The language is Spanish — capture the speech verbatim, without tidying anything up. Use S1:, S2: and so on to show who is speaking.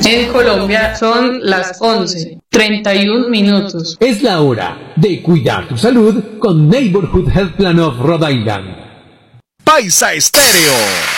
S1: En Colombia son las once, treinta y un minutos.
S2: Es la hora de cuidar tu salud con Neighborhood Health Plan of Rhode Island.
S3: Paisa Estéreo.